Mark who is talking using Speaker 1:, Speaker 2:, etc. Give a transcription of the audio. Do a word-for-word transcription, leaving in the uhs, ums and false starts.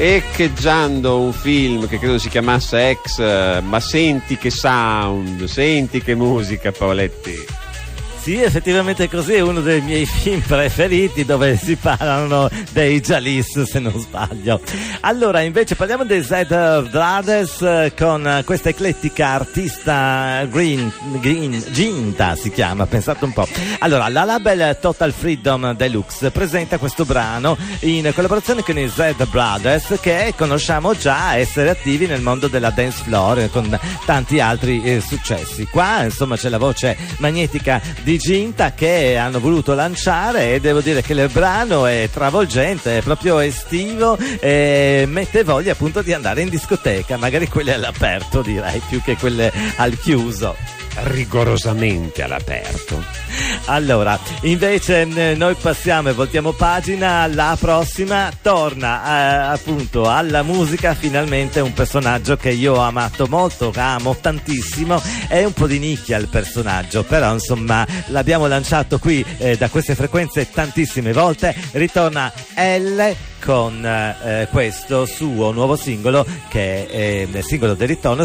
Speaker 1: echeggiando un film che credo si chiamasse X, ma senti che sound, senti che musica, Paoletti.
Speaker 2: Sì, effettivamente così, è uno dei miei film preferiti dove si parlano dei Jalis, se non sbaglio. Allora, invece parliamo dei Z Brothers con questa eclettica artista Green, Green Ginta si chiama, pensate un po'. Allora, la label Total Freedom Deluxe presenta questo brano in collaborazione con i Z Brothers, che conosciamo già essere attivi nel mondo della dance floor con tanti altri eh, successi. Qua insomma c'è la voce magnetica di di Ginta che hanno voluto lanciare, e devo dire che il brano è travolgente, è proprio estivo e mette voglia appunto di andare in discoteca, magari quelle all'aperto direi più che quelle al chiuso.
Speaker 1: Rigorosamente all'aperto.
Speaker 2: Allora, invece noi passiamo e voltiamo pagina. La prossima torna eh, appunto alla musica, finalmente un personaggio che io ho amato molto, amo tantissimo. È un po' di nicchia il personaggio, però insomma l'abbiamo lanciato qui eh, da queste frequenze tantissime volte. Ritorna L con eh, questo suo nuovo singolo, che è il singolo del ritorno,